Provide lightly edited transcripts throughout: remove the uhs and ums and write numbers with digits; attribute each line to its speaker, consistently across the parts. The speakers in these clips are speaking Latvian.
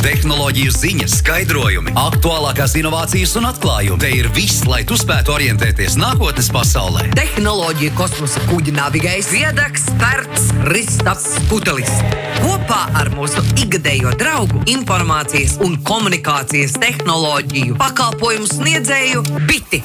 Speaker 1: Tehnoloģiju ziņas, skaidrojumi, aktuālākās inovācijas un atklājumi. Te ir viss, lai tu spētu orientēties nākotnes pasaulē.
Speaker 2: Tehnoloģija kosmosa kuģi navigējs, viedaks, spērts, ristas, putelis. Kopā ar mūsu ikgadējo draugu informācijas un komunikācijas tehnoloģiju pakalpojumu sniedzēju Biti.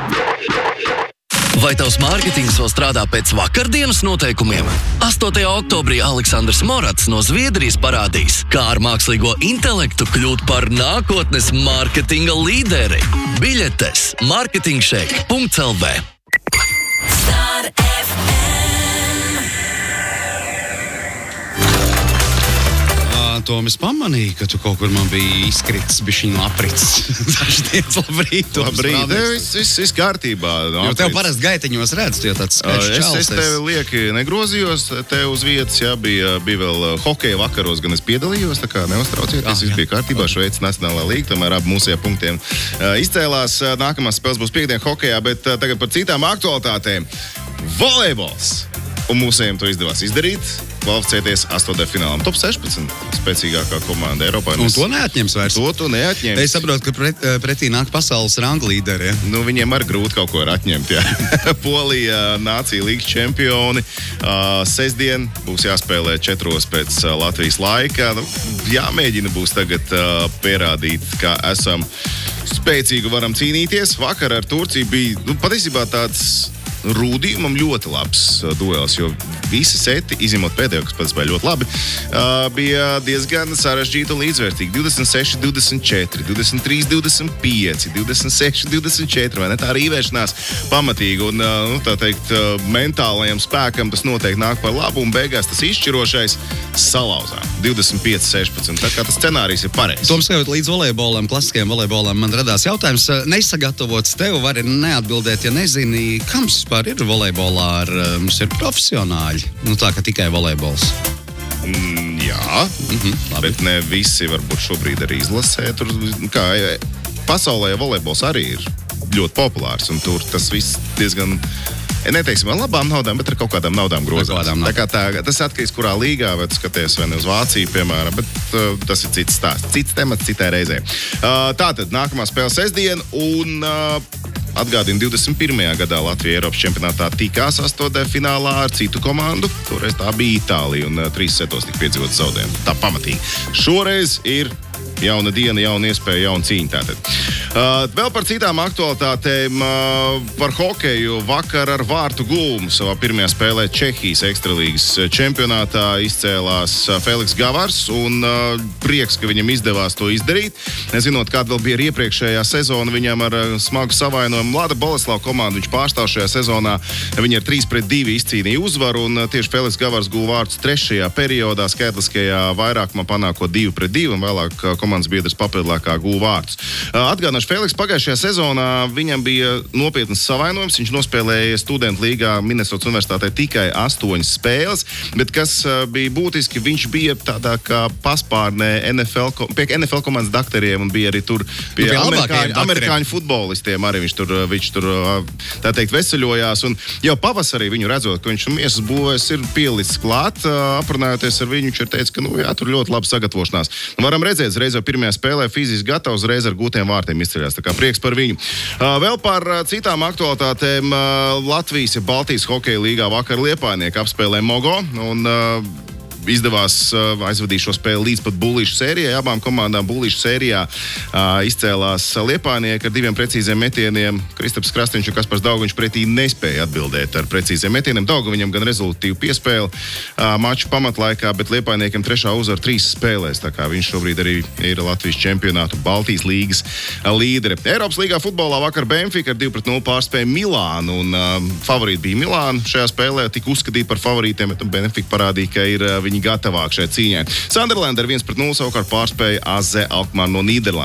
Speaker 3: Vai tavs mārketings vēl strādā pēc vakardienas noteikumiem? 8. oktobrī Aleksandrs Morats no Zviedrijas parādīs, kā ar mākslīgo intelektu kļūt par nākotnes mārketinga līderi. Biļetes marketingshake.lv.
Speaker 4: Star FM.
Speaker 5: Tomis pamanīja, ka tu kaut kur man bija izkritis bišķiņu aprits. Daždienas labrīt.
Speaker 6: Labrīt, viss kārtībā.
Speaker 5: Jo tev parasti gaiteņos redz, tu jau tāds skaļš čals.
Speaker 6: Es tevi lieki negrozījos, tev uz vietas, bija vēl hokeja vakaros, gan es piedalījos, tā kā neuztraucieties, viss bija kārtībā. Šveices Nacionālā līga, tomēr ap mūsajā punktiem izcēlās. Nākamās spēles būs piekdien hokejā, bet tagad par citām aktualitātēm. Volejbols! Un mūsējiem to izdevās izdarīt, kvalificēties 8. finālam. Top 16, spēcīgākā komanda Eiropā.
Speaker 5: Un to neatņems vairs.
Speaker 6: To neatņems.
Speaker 5: Es saprotu, ka pretī nāk pasaules ranga līderi. Ja?
Speaker 6: Nu, viņiem arī grūti kaut ko atņemt. Ja. Polija nācija līgas čempioni. Sestdien būs jāspēlē 4 pēc Latvijas laika. Nu, jāmēģina būs tagad pierādīt, ka esam spēcīgi, varam cīnīties. Vakar ar Turciju bija patiesībā tāds rūdījumam ļoti labs duels, jo visi seti, izņemot pēdējo, kas pats bija ļoti labi, bija diezgan sarežģīti un līdzvērtīgi. 26-24, 23-25, 26-24, vai ne? Tā rīvēšanās pamatīgi un, tā teikt, mentālajam spēkam tas noteikti nāk par labu un beigās tas izšķirošais salauzā. 25-16, tā kā tas scenārijs ir pareizs.
Speaker 5: Toms, skajot līdz volejbolam, klasiskajam volejbolam, man radās jautājums, nesagatavots tev, vari neatbildēt, ja nezini, kam vispār ir volejbolā, mums ir profesionāļi, tā ka tikai volejbols.
Speaker 6: Jā, bet ne visi varbūt šobrīd arī izlasē. Tur, kā pasaulē volejbols arī ir ļoti populārs, un tur tas viss diezgan, neteiksim ar labām naudām, bet ar kaut kādām naudām grozās. Tas atkarīgs, kurā līgā, vai tu skaties vai ne uz Vāciju, piemēram, bet tas ir cits stāsts, cits temats citai reizē. Tātad, nākamā spēle sestdien, un atgādina 21. gadā Latvija Eiropas čempionātā tikās 8. finālā ar citu komandu. Toreiz tā bija Itālija, un 3 setos tika piedzīvots zaudējumi. Tā pamatīgi. Šoreiz ir jauna diena, jauna iespēja, jauna cīņa tātad. Vēl par citām aktualitātēm, par hokeju. Vakar ar vārtu gulmu savā pirmajā spēlē Čehijas ekstralīgas čempionātā izcēlās Feliks Gavars, un prieks, ka viņam izdevās to izdarīt. Nezinot, kāda vēl bija iepriekšējā sezona, viņam ar smagu savainojumu Lada Boleslava komandu viņš pārstāv šajā sezonā. Viņi ar 3-2 izcīnīja uzvaru, un tieši Feliks Gavars guva vārtus 3. periodā, skaitliskajā vairākumā panākot 2-2, un vēlāk komandas biedrs papildlākā guva vārtus. Atgādināšu, Feliks pagājušajā sezonā viņam bija nopietnas savainojums. Viņš nospēlēja Studentu līgā Minnesotas universitātē tikai 8 spēles, bet kas bija būtiski, viņš bija tādā kā paspārnē pie NFL komandas dakteriem un bija arī tur pie amerikāņu futbolistiem. Arī viņš tur tā teikt veseļojās, un jau pavasarī viņu redzot, ka viņš miesas būvēs ir pielicis klāt, aprunājoties ar viņu, viņš ir teicis, ka tur ļoti laba sagatavošanās. Varam redzēt, reiz jau pirmajā spēlē fiziski gatavs, reiz ar gūtiem vārtiem izceļās. Tā kā prieks par viņu. Vēl par citām aktualitātēm. Latvijas Baltijas hokeja līgā vakar Liepājnieki apspēlē Mogo, un izdevās aizvadīt šo spēli līdz pat bullīšu sērijai. Abām komandām bullīšu sērijā izcēlās Liepājnieki ar 2 precīziem metieniem. Kristaps Krastīņš un Kaspars Daugaviņš pretī nespēja atbildēt ar precīziem metieniem. Daugaviņam gan rezultatīvu piespēli maču pamatlaikā, bet Liepājniekiem 3. uzvara 3 spēlēs. Tā kā viņš šobrīd arī ir Latvijas čempionātu Baltijas līgas līderi. Eiropas līgā futbolā vakar Benfica ar 2-0 pārspēja Milānu, un favorīti bija Milāna. Šajā spēlē tika uzskatīti par favorītiem, bet Benfica parādīja, ka ir viņi gatavāk šai cīņai. Sunderland ar 1-0 savukārt pārspēja AZ Alkmaar no Nīderlandes.